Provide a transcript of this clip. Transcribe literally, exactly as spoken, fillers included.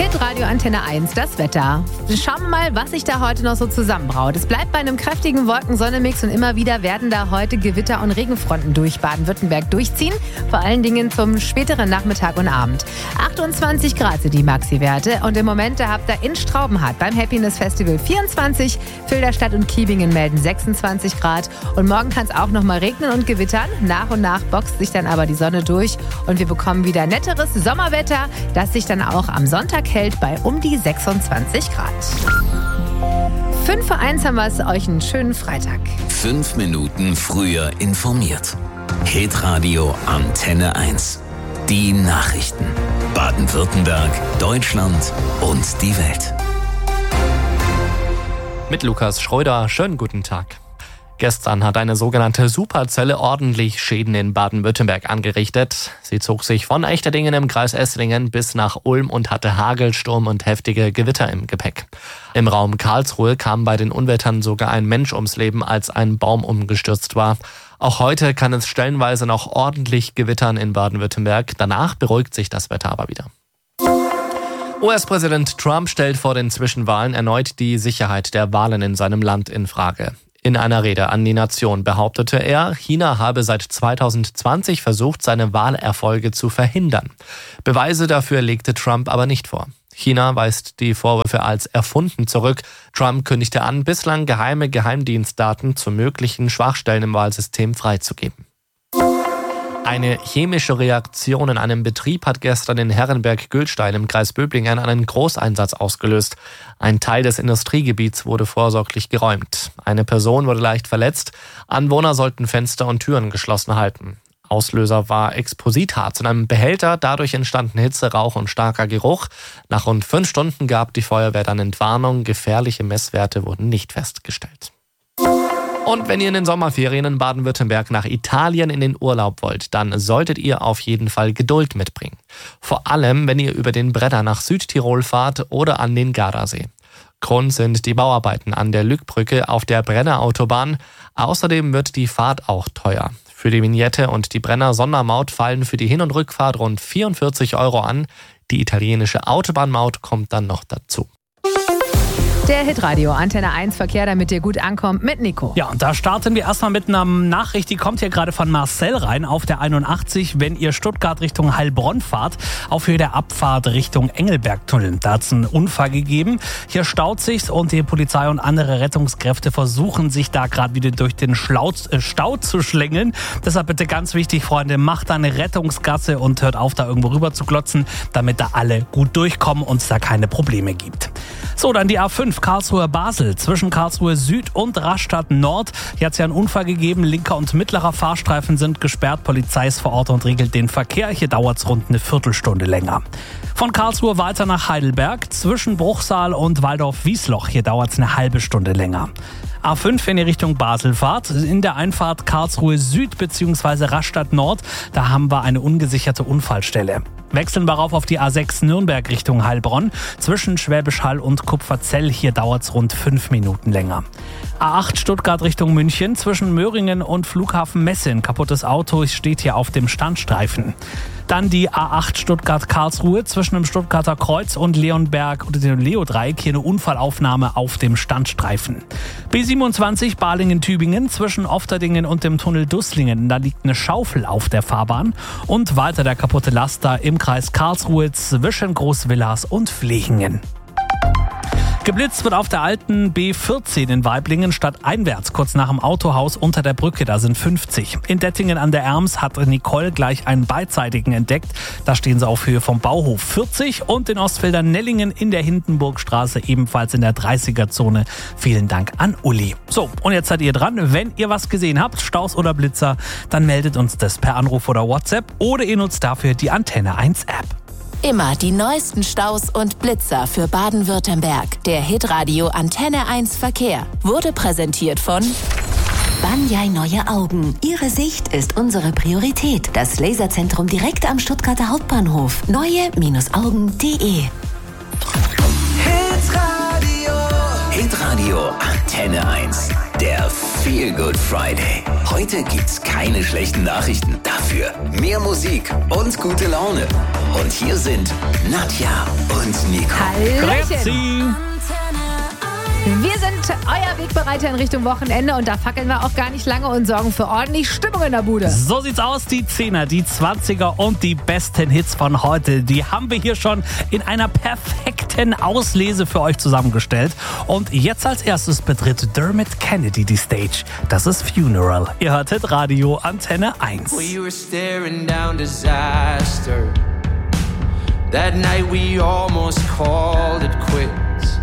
Hitradio Antenne eins, das Wetter. Schauen wir mal, was sich da heute noch so zusammenbraut. Es bleibt bei einem kräftigen Wolken-Sonne-Mix und immer wieder werden da heute Gewitter- und Regenfronten durch Baden-Württemberg durchziehen. Vor allen Dingen zum späteren Nachmittag und Abend. achtundzwanzig Grad sind die Maxi-Werte und im Moment, da habt ihr in Straubenhardt beim Happiness Festival vierundzwanzig, Filderstadt und Kiebingen melden sechsundzwanzig Grad und morgen kann es auch noch mal regnen und gewittern. Nach und nach boxt sich dann aber die Sonne durch und wir bekommen wieder netteres Sommerwetter, das sich dann auch am Sonntag hält bei um die sechsundzwanzig Grad. Fünf vor eins haben wir es, euch einen schönen Freitag. Fünf Minuten früher informiert. Hitradio Antenne eins. Die Nachrichten. Baden-Württemberg, Deutschland und die Welt. Mit Lukas Schröder, schönen guten Tag. Gestern hat eine sogenannte Superzelle ordentlich Schäden in Baden-Württemberg angerichtet. Sie zog sich von Echterdingen im Kreis Esslingen bis nach Ulm und hatte Hagel, Sturm und heftige Gewitter im Gepäck. Im Raum Karlsruhe kam bei den Unwettern sogar ein Mensch ums Leben, als ein Baum umgestürzt war. Auch heute kann es stellenweise noch ordentlich gewittern in Baden-Württemberg. Danach beruhigt sich das Wetter aber wieder. U S-Präsident Trump stellt vor den Zwischenwahlen erneut die Sicherheit der Wahlen in seinem Land in Frage. In einer Rede an die Nation behauptete er, China habe seit zweitausendzwanzig versucht, seine Wahlerfolge zu verhindern. Beweise dafür legte Trump aber nicht vor. China weist die Vorwürfe als erfunden zurück. Trump kündigte an, bislang geheime Geheimdienstdaten zu möglichen Schwachstellen im Wahlsystem freizugeben. Eine chemische Reaktion in einem Betrieb hat gestern in Herrenberg-Gülstein im Kreis Böblingen einen Großeinsatz ausgelöst. Ein Teil des Industriegebiets wurde vorsorglich geräumt. Eine Person wurde leicht verletzt. Anwohner sollten Fenster und Türen geschlossen halten. Auslöser war Expositharz in einem Behälter. Dadurch entstanden Hitze, Rauch und starker Geruch. Nach rund fünf Stunden gab die Feuerwehr dann Entwarnung. Gefährliche Messwerte wurden nicht festgestellt. Und wenn ihr in den Sommerferien in Baden-Württemberg nach Italien in den Urlaub wollt, dann solltet ihr auf jeden Fall Geduld mitbringen. Vor allem, wenn ihr über den Brenner nach Südtirol fahrt oder an den Gardasee. Grund sind die Bauarbeiten an der Lückbrücke auf der Brennerautobahn. Außerdem wird die Fahrt auch teuer. Für die Vignette und die Brenner-Sondermaut fallen für die Hin- und Rückfahrt rund vierundvierzig Euro an. Die italienische Autobahnmaut kommt dann noch dazu. Der Hitradio Antenne eins Verkehr, damit ihr gut ankommt, mit Nico. Ja, und da starten wir erstmal mit einer Nachricht, die kommt hier gerade von Marcel rein auf der einundachtzig, wenn ihr Stuttgart Richtung Heilbronn fahrt, auf Höhe der Abfahrt Richtung Engelbergtunnel. Da hat es einen Unfall gegeben. Hier staut sich's und die Polizei und andere Rettungskräfte versuchen sich da gerade wieder durch den Schlau- äh, Stau zu schlängeln. Deshalb bitte ganz wichtig, Freunde, macht da eine Rettungsgasse und hört auf, da irgendwo rüber zu glotzen, damit da alle gut durchkommen und es da keine Probleme gibt. So, dann die A fünf Karlsruhe-Basel zwischen Karlsruhe Süd und Rastatt Nord. Hier hat es ja einen Unfall gegeben. Linker und mittlerer Fahrstreifen sind gesperrt. Polizei ist vor Ort und regelt den Verkehr. Hier dauert es rund eine Viertelstunde länger. Von Karlsruhe weiter nach Heidelberg zwischen Bruchsal und Waldorf-Wiesloch. Hier dauert es eine halbe Stunde länger. A fünf, wenn ihr Richtung Basel fahrt, in der Einfahrt Karlsruhe Süd bzw. Rastatt Nord, da haben wir eine ungesicherte Unfallstelle. Wechseln wir rauf auf die A sechs Nürnberg Richtung Heilbronn. Zwischen Schwäbisch Hall und Kupferzell, hier dauert es rund fünf Minuten länger. A acht Stuttgart Richtung München, zwischen Möhringen und Flughafen Messe. Ein kaputtes Auto steht hier auf dem Standstreifen. Dann die A acht Stuttgart-Karlsruhe zwischen dem Stuttgarter Kreuz und Leonberg oder dem Leodreieck. Hier eine Unfallaufnahme auf dem Standstreifen. B siebenundzwanzig Balingen-Tübingen zwischen Ofterdingen und dem Tunnel Dusslingen. Da liegt eine Schaufel auf der Fahrbahn. Und weiter der kaputte Laster im Kreis Karlsruhe zwischen Großvillas und Flechingen. Geblitzt wird auf der alten B vierzehn in Waiblingen stadteinwärts, kurz nach dem Autohaus unter der Brücke, da sind fünfzig. In Dettingen an der Erms hat Nicole gleich einen beidseitigen entdeckt, da stehen sie auf Höhe vom Bauhof vierzig und in Ostfeldern-Nellingen in der Hindenburgstraße ebenfalls in der dreißiger-Zone. Vielen Dank an Uli. So, und jetzt seid ihr dran. Wenn ihr was gesehen habt, Staus oder Blitzer, dann meldet uns das per Anruf oder WhatsApp oder ihr nutzt dafür die Antenne eins App. Immer die neuesten Staus und Blitzer für Baden-Württemberg. Der Hitradio Antenne eins Verkehr wurde präsentiert von Banyai Neue Augen. Ihre Sicht ist unsere Priorität. Das Laserzentrum direkt am Stuttgarter Hauptbahnhof. neue Augen punkt de. Hitradio Antenne eins. Der Feel Good Friday. Heute gibt's keine schlechten Nachrichten. Dafür mehr Musik und gute Laune. Und hier sind Nadja und Nico. Hallöchen. Wir sind euer Wegbereiter in Richtung Wochenende und da fackeln wir auch gar nicht lange und sorgen für ordentlich Stimmung in der Bude. So sieht's aus, die Zehner, die Zwanziger und die besten Hits von heute, die haben wir hier schon in einer perfekten Auslese für euch zusammengestellt. Und jetzt als erstes betritt Dermot Kennedy die Stage. Das ist Funeral. Ihr hörtet Radio Antenne eins. We were staring down disaster. That night we almost called it quits.